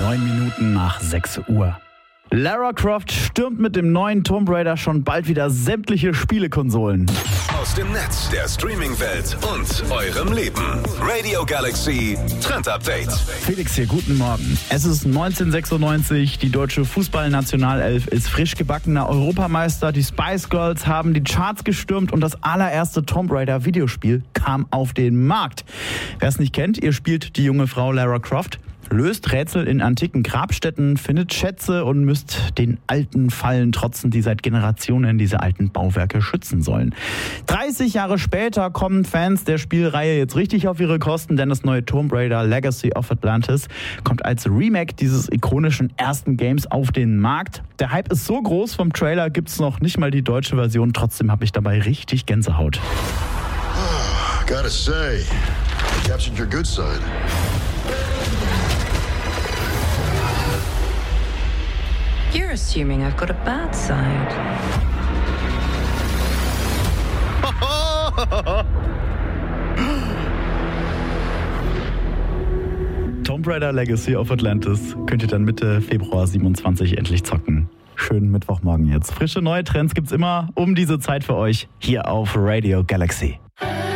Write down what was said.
9 Minuten nach 6 Uhr. Lara Croft stürmt mit dem neuen Tomb Raider schon bald wieder sämtliche Spielekonsolen. Aus dem Netz, der Streaming-Welt und eurem Leben. Radio Galaxy Trend Update. Felix hier, guten Morgen. Es ist 1996, die deutsche Fußballnationalelf ist frisch gebackener Europameister. Die Spice Girls haben die Charts gestürmt und das allererste Tomb Raider Videospiel kam auf den Markt. Wer es nicht kennt, ihr spielt die junge Frau Lara Croft. Löst Rätsel in antiken Grabstätten, findet Schätze und müsst den alten Fallen trotzen, die seit Generationen diese alten Bauwerke schützen sollen. 30 Jahre später kommen Fans der Spielreihe jetzt richtig auf ihre Kosten, denn das neue Tomb Raider Legacy of Atlantis kommt als Remake dieses ikonischen ersten Games auf den Markt. Der Hype ist so groß, vom Trailer gibt's noch nicht mal die deutsche Version, trotzdem habe ich dabei richtig Gänsehaut. Gotta say, you captured your good side. You're assuming I've got a bad side. Tomb Raider Legacy of Atlantis könnt ihr dann Mitte Februar 27 endlich zocken. Schönen Mittwochmorgen jetzt. Frische neue Trends gibt's immer um diese Zeit für euch hier auf Radio Galaxy.